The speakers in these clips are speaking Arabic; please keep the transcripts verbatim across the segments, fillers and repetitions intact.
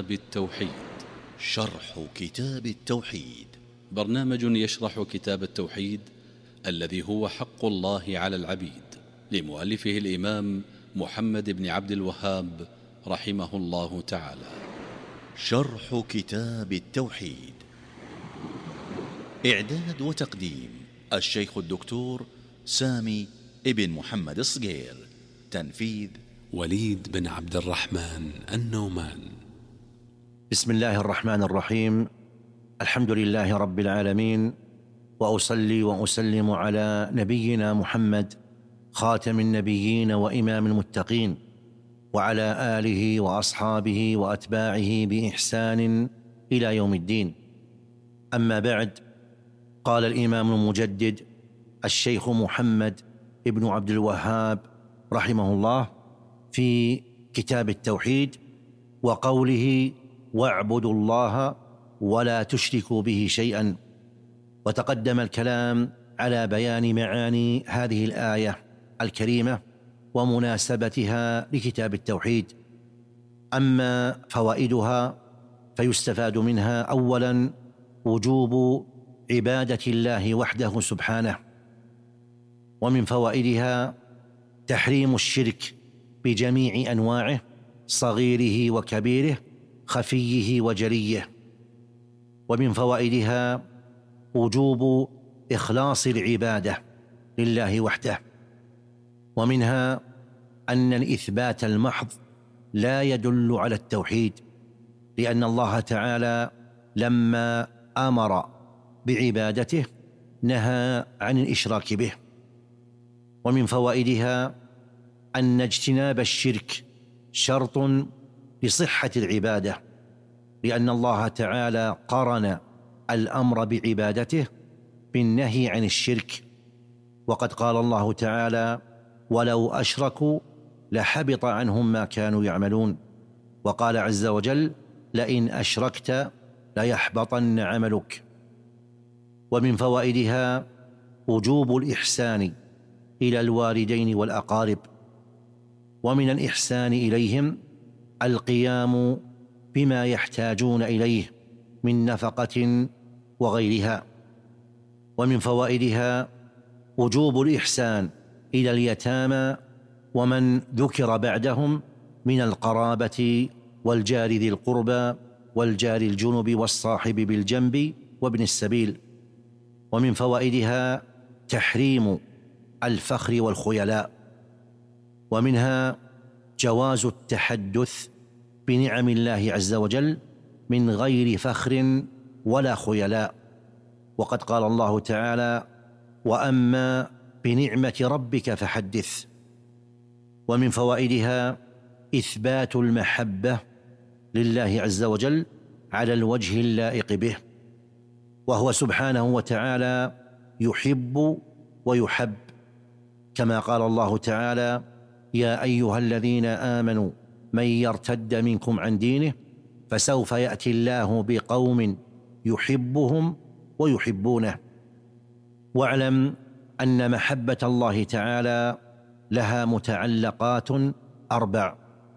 كتاب التوحيد. شرح كتاب التوحيد برنامج يشرح كتاب التوحيد الذي هو حق الله على العبيد، لمؤلفه الإمام محمد بن عبد الوهاب رحمه الله تعالى. شرح كتاب التوحيد. إعداد وتقديم الشيخ الدكتور سامي ابن محمد الصقير. تنفيذ وليد بن عبد الرحمن النومان. بسم الله الرحمن الرحيم. الحمد لله رب العالمين، وأصلي وأسلم على نبينا محمد خاتم النبيين وإمام المتقين، وعلى آله وأصحابه وأتباعه بإحسان إلى يوم الدين. أما بعد، قال الإمام المجدد الشيخ محمد ابن عبد الوهاب رحمه الله في كتاب التوحيد وقوله: واعبدوا الله ولا تشركوا به شيئا. وتقدم الكلام على بيان معاني هذه الآية الكريمة ومناسبتها لكتاب التوحيد. أما فوائدها فيستفاد منها أولا وجوب عبادة الله وحده سبحانه، ومن فوائدها تحريم الشرك بجميع أنواعه، صغيره وكبيره، خفيه وجليه. ومن فوائدها وجوب إخلاص العبادة لله وحده. ومنها أن الإثبات المحض لا يدل على التوحيد، لأن الله تعالى لما أمر بعبادته نهى عن الإشراك به. ومن فوائدها أن اجتناب الشرك شرط لصحة العبادة، لأن الله تعالى قرن الأمر بعبادته بالنهي عن الشرك. وقد قال الله تعالى: ولو أشركوا لحبط عنهم ما كانوا يعملون. وقال عز وجل: لئن أشركت ليحبطن عملك. ومن فوائدها وجوب الإحسان إلى الوالدين والأقارب، ومن الإحسان إليهم القيام بما يحتاجون إليه من نفقة وغيرها. ومن فوائدها وجوب الإحسان إلى اليتامى ومن ذكر بعدهم من القرابة والجار ذي القربى والجار الجنب والصاحب بالجنب وابن السبيل. ومن فوائدها تحريم الفخر والخيلاء، ومنها جواز التحدث بنعم الله عز وجل من غير فخر ولا خيلاء. وقد قال الله تعالى: وأما بنعمة ربك فحدث. ومن فوائدها إثبات المحبة لله عز وجل على الوجه اللائق به، وهو سبحانه وتعالى يحب ويحب، كما قال الله تعالى: يا أيها الذين آمنوا من يرتد منكم عن دينه فسوف يأتي الله بقوم يحبهم ويحبونه. واعلم أن محبة الله تعالى لها متعلقات أربع،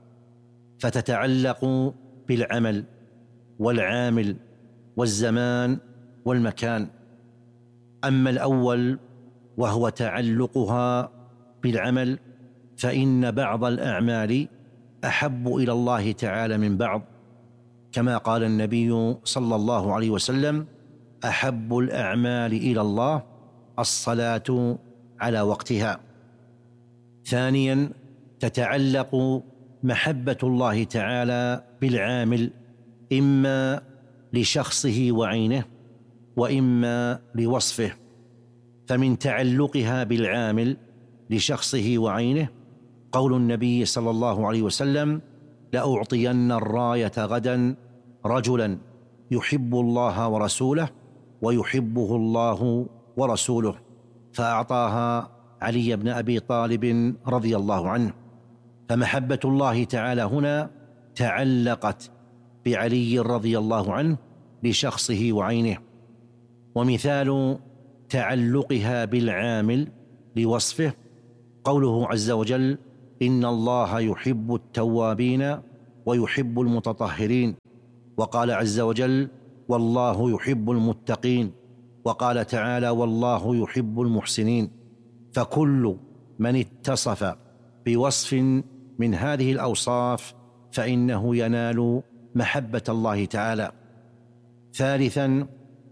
فتتعلق بالعمل والعامل والزمان والمكان. أما الأول وهو تعلقها بالعمل، فإن بعض الأعمال أحب إلى الله تعالى من بعض، كما قال النبي صلى الله عليه وسلم: أحب الأعمال إلى الله الصلاة على وقتها. ثانيا تتعلق محبة الله تعالى بالعامل، إما لشخصه وعينه وإما لوصفه. فمن تعلقها بالعامل لشخصه وعينه قول النبي صلى الله عليه وسلم: لأعطين الراية غدا رجلا يحب الله ورسوله ويحبه الله ورسوله، فأعطاها علي بن أبي طالب رضي الله عنه. فمحبة الله تعالى هنا تعلقت بعلي رضي الله عنه لشخصه وعينه. ومثال تعلقها بالعامل لوصفه قوله عز وجل: إن الله يحب التوابين ويحب المتطهرين، وقال عز وجل: والله يحب المتقين، وقال تعالى: والله يحب المحسنين. فكل من اتصف بوصف من هذه الأوصاف فإنه ينال محبة الله تعالى. ثالثا،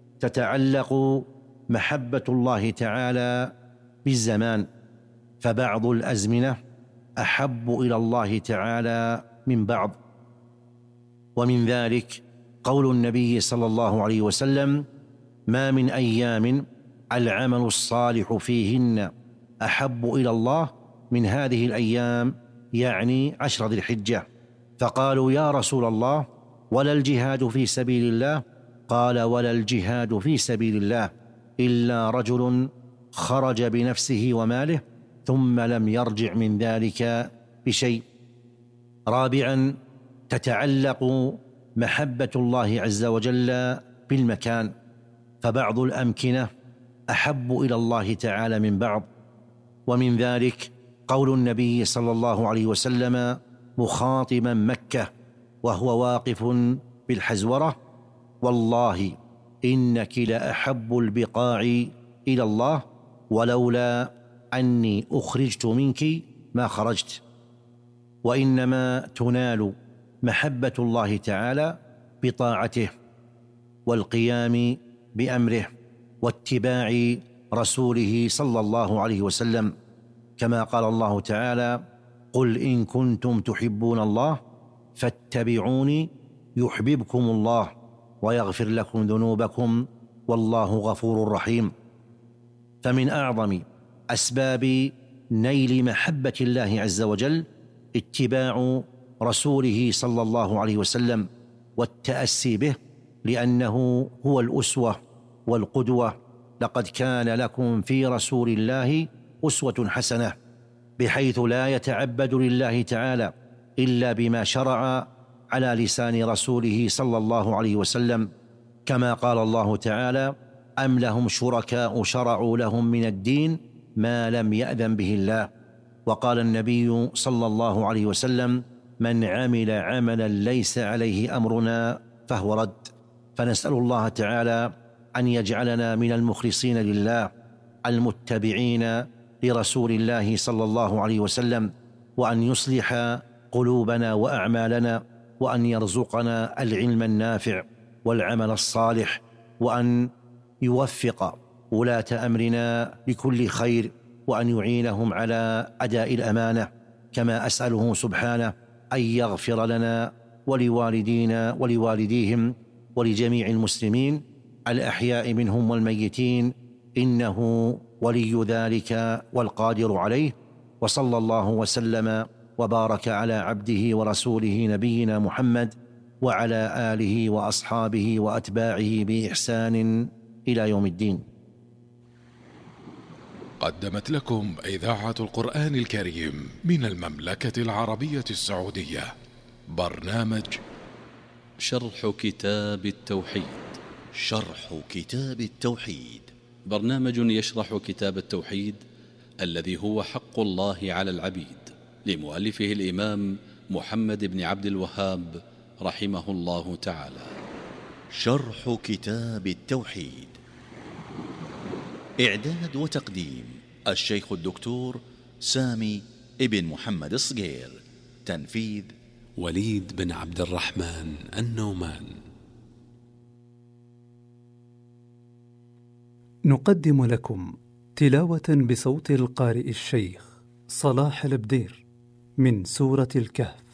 تتعلق محبة الله تعالى بالزمان، فبعض الأزمنة أحب إلى الله تعالى من بعض، ومن ذلك قول النبي صلى الله عليه وسلم: ما من أيام العمل الصالح فيهن أحب إلى الله من هذه الأيام، يعني عشر ذي الحجة. فقالوا: يا رسول الله، ولا الجهاد في سبيل الله؟ قال: ولا الجهاد في سبيل الله إلا رجل خرج بنفسه وماله ثم لم يرجع من ذلك بشيء. رابعا، تتعلق محبة الله عز وجل بالمكان، فبعض الأمكنة أحب إلى الله تعالى من بعض، ومن ذلك قول النبي صلى الله عليه وسلم مخاطبا مكة وهو واقف بالحزورة: والله إنك لأحب البقاع إلى الله، ولولا أني أخرجت منك ما خرجت. وإنما تنال محبة الله تعالى بطاعته والقيام بأمره واتباع رسوله صلى الله عليه وسلم، كما قال الله تعالى: قل إن كنتم تحبون الله فاتبعوني يحببكم الله ويغفر لكم ذنوبكم والله غفور رحيم. فمن أعظم أسباب نيل محبة الله عز وجل اتباع رسوله صلى الله عليه وسلم والتأسي به، لأنه هو الأسوة والقدوة. لقد كان لكم في رسول الله أسوة حسنة، بحيث لا يتعبد لله تعالى إلا بما شرع على لسان رسوله صلى الله عليه وسلم، كما قال الله تعالى: أم لهم شركاء شرعوا لهم من الدين ما لم يأذن به الله. وقال النبي صلى الله عليه وسلم: من عمل عملا ليس عليه أمرنا فهو رد. فنسأل الله تعالى أن يجعلنا من المخلصين لله المتبعين لرسول الله صلى الله عليه وسلم، وأن يصلح قلوبنا وأعمالنا، وأن يرزقنا العلم النافع والعمل الصالح، وأن يوفق ولاة أمرنا لكل خير، وأن يعينهم على أداء الأمانة، كما أسأله سبحانه أن يغفر لنا ولوالدينا ولوالديهم ولجميع المسلمين الأحياء منهم والميتين، إنه ولي ذلك والقادر عليه. وصلى الله وسلم وبارك على عبده ورسوله نبينا محمد وعلى آله وأصحابه وأتباعه بإحسان إلى يوم الدين. قدمت لكم إذاعة القرآن الكريم من المملكة العربية السعودية برنامج شرح كتاب التوحيد. شرح كتاب التوحيد، برنامج يشرح كتاب التوحيد الذي هو حق الله على العبيد، لمؤلفه الإمام محمد بن عبد الوهاب رحمه الله تعالى. شرح كتاب التوحيد، إعداد وتقديم الشيخ الدكتور سامي ابن محمد الصقير، تنفيذ وليد بن عبد الرحمن النومان. نقدم لكم تلاوة بصوت القارئ الشيخ صلاح البدير من سورة الكهف.